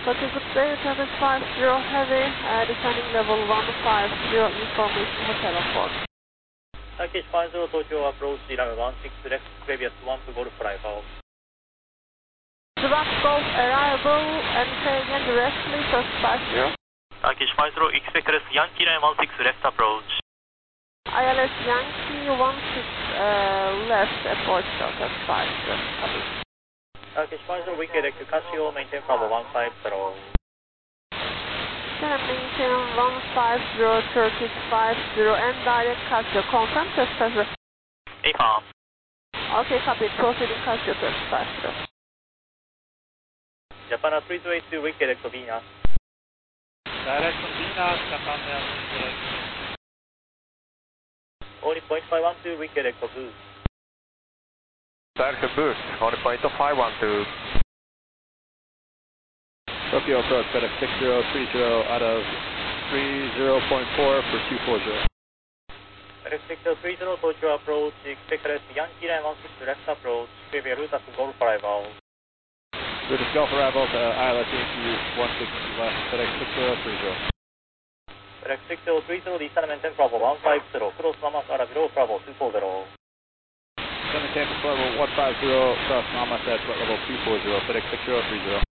Okay, good day, Traffic 50 Heavy, descending level 150, information hotel on board. Turkish 50 Tokyo approach, runway 16 left, previous 1 to Golf arrival. Swap Golf arrival, and say again directly, Traffic 50. Turkish 50, expect Yankee line 16 left approach. ILS Yankee 16 left approach, Traffic 50. Turkish 50, we correct Casio, maintain Bravo 150. Maintain 150, Turkish 50, and direct Casio. Confirm, Turkish 50. Affirm. Okay, copy. Proceeding Casio, Turkish 50. Japan 3282, we correct Venus. Direct from Venus, Japan Air 3282. Only 0.512, we correct Boost. Direct boost, only point 512. Tokyo approach, FedEx 6030 out of 30.4 for 240. FedEx 6030 Tokyo approach, expect Yankee line 16 left approach, preview route to Golf arrival. British Gulf arrival to ILS Yankee 160 left, FedEx 6030. FedEx 6030, descend maintain Bravo 150, cross Mamas are below Bravo 240. Descend Campus level 150, cross Mamas at level 240, FedEx 6030.